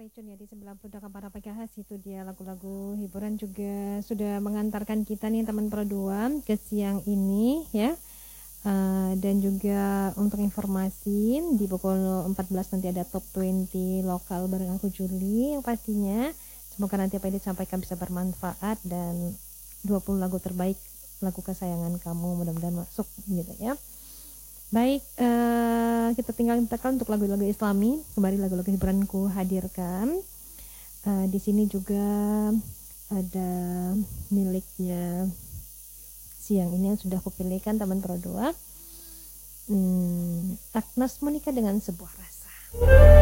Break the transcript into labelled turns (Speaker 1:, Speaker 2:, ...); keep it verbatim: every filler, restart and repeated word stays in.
Speaker 1: Cun ya di sembilan puluh dua Kabar Pagi Khas. Itu dia lagu-lagu hiburan juga sudah mengantarkan kita nih teman Pro dua ke siang ini ya. Uh, dan juga untuk informasi di pukul empat belas nanti ada top dua puluh lokal bareng aku Juli yang pastinya. Semoga nanti apa yang disampaikan bisa bermanfaat dan dua puluh lagu terbaik lagu kesayangan kamu mudah-mudahan masuk gitu ya. Baik, uh, kita tinggal tekan untuk lagu-lagu Islami. Kembali lagu-lagu hiburanku hadirkan. Uh, di sini juga ada miliknya siang ini yang sudah kupilihkan teman Pro dua. Hmm, Agnes menikah dengan sebuah rasa.